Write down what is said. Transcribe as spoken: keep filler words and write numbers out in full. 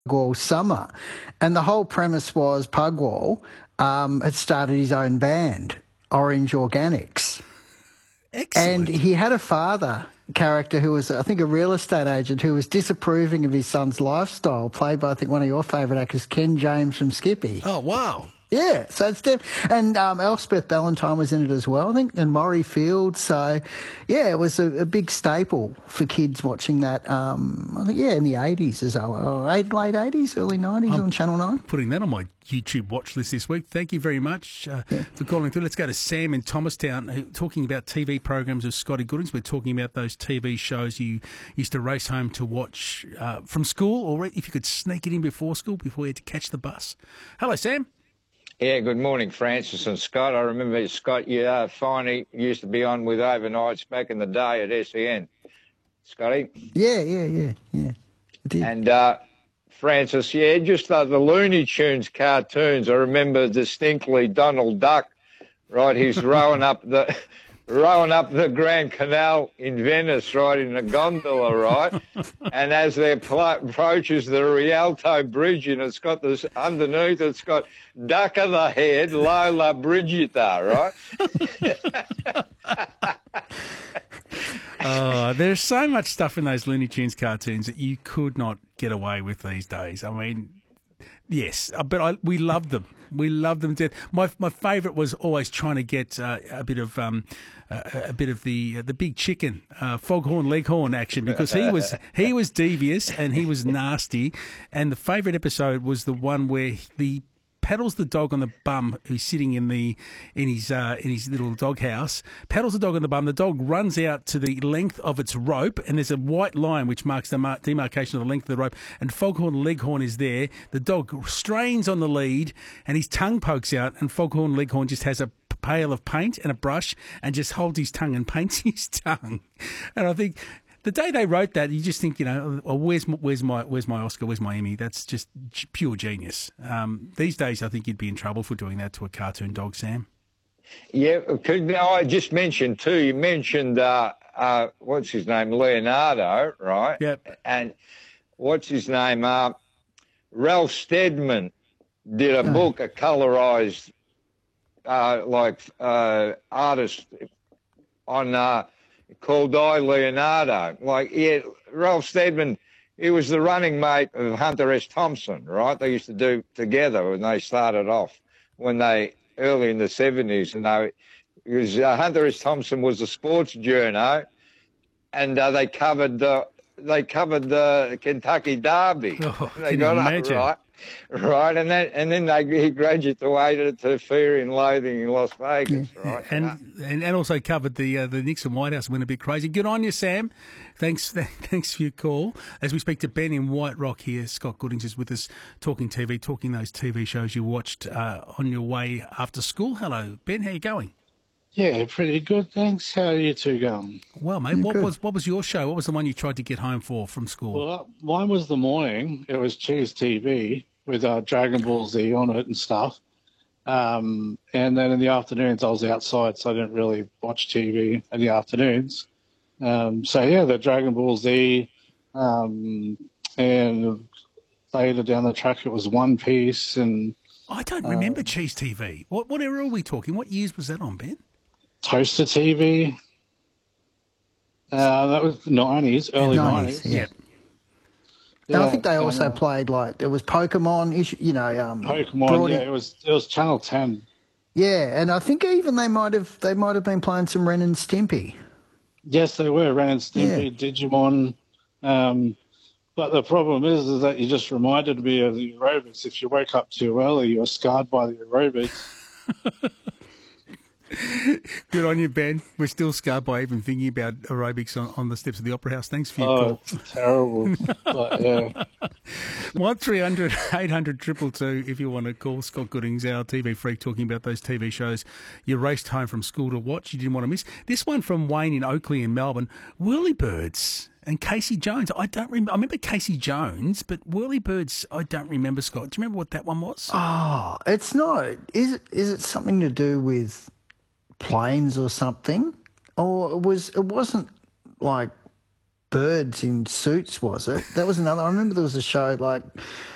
Pugwall Summer, and the whole premise was Pugwall um, had started his own band, Orange Organics, and Excellent. he had a father character who was, I think, a real estate agent who was disapproving of his son's lifestyle, played by, I think, one of your favourite actors, Ken James from Skippy. Oh, wow. Yeah, so it's def- and um, Elspeth Ballantyne was in it as well, I think, and Maury Field. So, yeah, it was a, a big staple for kids watching that. Um, I think, yeah, in the eighties as well, or eight, late eighties, early nineties I'm on Channel Nine. putting that on my YouTube watch list this week. Thank you very much uh, for calling through. Let's go to Sam in Thomastown, who, talking about T V programs of Scotty Goodings. We're talking about those T V shows you used to race home to watch uh, from school, or if you could sneak it in before school, before you had to catch the bus. Hello, Sam. Yeah, good morning, Francis and Scott. I remember, Scott, you uh, finally used to be on with overnights back in the day at S E N. Scotty? Yeah, yeah, yeah, yeah. I did. And uh, Francis, yeah, just uh, the Looney Tunes cartoons. I remember distinctly Donald Duck, right? He's rowing up the rowing up the Grand Canal in Venice, right, in a gondola, right? And as they approaches the Rialto Bridge, and it's got this underneath, it's got Duck of the Head, Lola Brigida, right? Oh, there's so much stuff in those Looney Tunes cartoons that you could not get away with these days. I mean, yes, but I, we loved them. We loved them to death. My my favourite was always trying to get uh, a bit of um, a, a bit of the uh, the big chicken, uh, Foghorn Leghorn action, because he was he was devious and he was nasty. And the favourite episode was the one where the paddles the dog on the bum who's sitting in the in his uh, in his little doghouse, paddles the dog on the bum. The dog runs out to the length of its rope, and there's a white line which marks the mar- demarcation of the length of the rope, and Foghorn Leghorn is there. The dog strains on the lead, and his tongue pokes out, and Foghorn Leghorn just has a pail of paint and a brush and just holds his tongue and paints his tongue. And I think the day they wrote that, you just think, you know, oh, where's where's my where's my Oscar, where's my Emmy? That's just pure genius. Um, these days, I think you'd be in trouble for doing that to a cartoon dog, Sam. Yeah, now I just mentioned too. You mentioned uh, uh, what's his name, Leonardo, right? Yep. And what's his name, uh, Ralph Steadman did a book, a colorized, uh, like uh, artist on. Uh, called I, Leonardo. Like, yeah, Ralph Steadman, he was the running mate of Hunter S. Thompson, right? They used to do together when they started off, when they, early in the seventies, and they, it was, uh, Hunter S. Thompson was a sports journo, and uh, they covered the, they covered the Kentucky Derby. Oh, they can got you up, imagine? right? Right, and then and then they he graduated to Fear and Loathing in Las Vegas, right? And, and and also covered the uh, the Nixon White House, went a bit crazy. Good on you, Sam. Thanks thanks for your call. As we speak to Ben in White Rock here, Scott Goodings is with us, talking T V, talking those T V shows you watched uh, on your way after school. Hello, Ben. How you going? Yeah, pretty good, thanks. How are you two going? Well, mate, what was what was your show? What was the one you tried to get home for from school? Well, mine was the morning. It was Cheese T V with uh, Dragon Ball Z on it and stuff. Um, and then in the afternoons, I was outside, so I didn't really watch T V in the afternoons. Um, so, yeah, the Dragon Ball Z, um, and later down the track, it was One Piece. And I don't remember uh, Cheese T V. What, what era are we talking? What years was that on, Ben? Toaster T V. Uh, that was the nineties, early nineties. Yeah. And I think they also um, played, like, there was Pokemon, you know. Um, Pokemon, yeah, in, it was it was Channel ten. Yeah, and I think even they might have they might have been playing some Ren and Stimpy. Yes, they were, Ren and Stimpy, yeah. Digimon. Um, but the problem is, is that you just reminded me of the aerobics. If you woke up too early, you were scarred by the aerobics. Good on you, Ben. We're still scarred by even thinking about aerobics on, on the steps of the Opera House. Thanks for your oh, call. It's terrible. But, yeah. one three hundred eight hundred two two two if you want to call. Scott Goodings, our T V freak, talking about those T V shows you raced home from school to watch. You didn't want to miss. This one from Wayne in Oakley in Melbourne. Whirlybirds and Casey Jones. I don't remember. I remember Casey Jones, but Whirlybirds, I don't remember, Scott. Do you remember what that one was? Oh, it's not. Is it? Is it something to do with planes or something? Or it was it wasn't like birds in suits, was it? That was another. I remember there was a show like